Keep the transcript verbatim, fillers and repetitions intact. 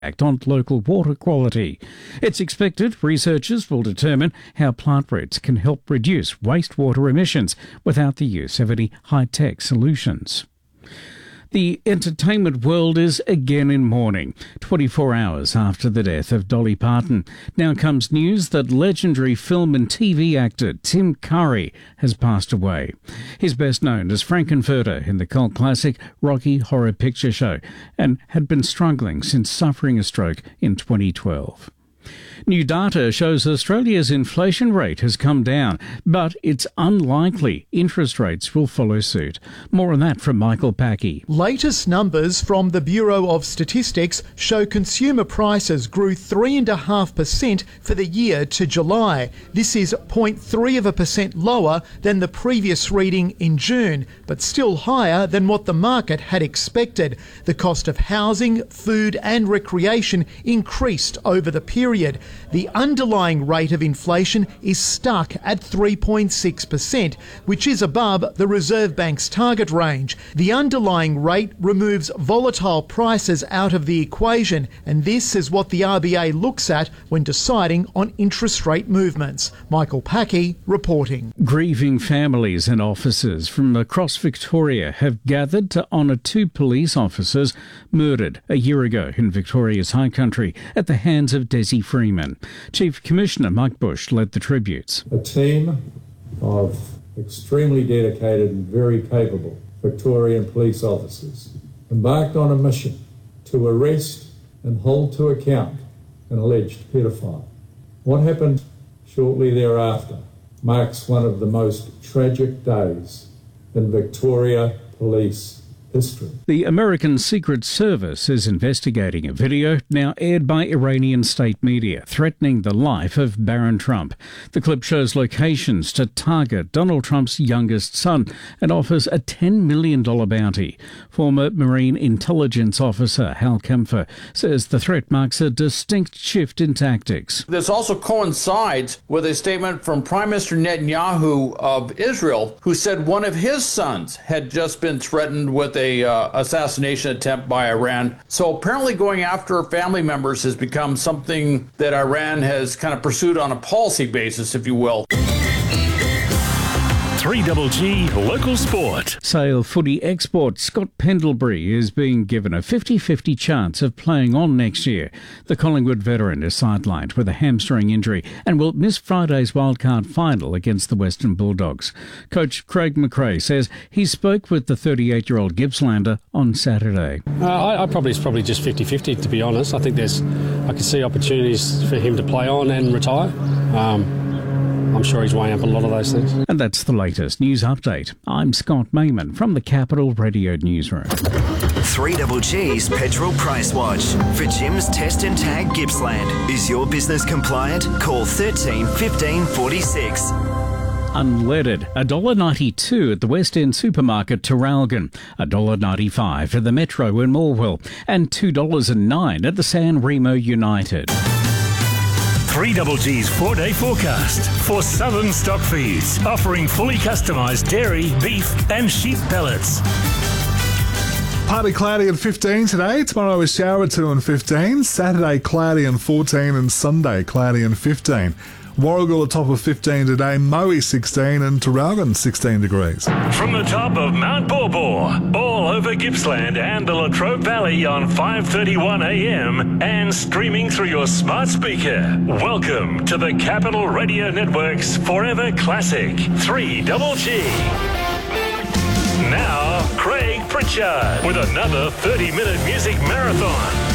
on local water quality. It's expected researchers will determine how plant roots can help reduce wastewater emissions without the use of any high-tech solutions. The entertainment world is again in mourning, twenty-four hours after the death of Dolly Parton. Now comes news that legendary film and T V actor Tim Curry has passed away. He's best known as Frank-N-Furter in the cult classic Rocky Horror Picture Show and had been struggling since suffering a stroke in twenty twelve. New data shows Australia's inflation rate has come down, but it's unlikely interest rates will follow suit. More on that from Michael Packey. Latest numbers from the Bureau of Statistics show consumer prices grew three point five percent for the year to July. This is zero point three of a percent lower than the previous reading in June, but still higher than what the market had expected. The cost of housing, food and recreation increased over the period. The underlying rate of inflation is stuck at three point six percent, which is above the Reserve Bank's target range. The underlying rate removes volatile prices out of the equation, and this is what the R B A looks at when deciding on interest rate movements. Michael Packey reporting. Grieving families and officers from across Victoria have gathered to honour two police officers murdered a year ago in Victoria's High Country at the hands of Desi Freeman. Chief Commissioner Mike Bush led the tributes. A team of extremely dedicated and very capable Victorian police officers embarked on a mission to arrest and hold to account an alleged paedophile. What happened shortly thereafter marks one of the most tragic days in Victoria police history. The American Secret Service is investigating a video now aired by Iranian state media threatening the life of Barron Trump. The clip shows locations to target Donald Trump's youngest son and offers a ten million dollars bounty. Former Marine intelligence officer Hal Kempfer says the threat marks a distinct shift in tactics. This also coincides with a statement from Prime Minister Netanyahu of Israel, who said one of his sons had just been threatened with a a uh, assassination attempt by Iran. So apparently going after family members has become something that Iran has kind of pursued on a policy basis, if you will. three G G Local Sport. Sale footy export Scott Pendlebury is being given a fifty-fifty chance of playing on next year. The Collingwood veteran is sidelined with a hamstring injury and will miss Friday's wildcard final against the Western Bulldogs. Coach Craig McRae says he spoke with the thirty-eight-year-old Gippslander on Saturday. Uh, I, I probably it's probably just fifty-fifty, to be honest. I think there's I can see opportunities for him to play on and retire. Um, I'm sure he's weighing up a lot of those things. And that's the latest news update. I'm Scott Mayman from the Capital Radio Newsroom. three G G's Petrol Price Watch. For Jim's Test and Tag Gippsland. Is your business compliant? Call thirteen fifteen forty-six. Unleaded, one dollar ninety-two at the West End Supermarket Traralgon, one dollar ninety-five at the Metro in Morwell, and two dollars nine at the San Remo United. three G G's four-day forecast for Southern Stock Feeds, offering fully customised dairy, beef and sheep pellets. Partly cloudy and fifteen today. Tomorrow is shower two and fifteen. Saturday cloudy and fourteen, and Sunday cloudy and fifteen. Warragul a top of fifteen today, Moe sixteen, and Traralgon sixteen degrees. From the top of Mount Borbor, all over Gippsland and the Latrobe Valley on five thirty-one a m and streaming through your smart speaker. Welcome to the Capital Radio Network's Forever Classic three G G. Now, Craig Pritchard with another thirty-minute music marathon.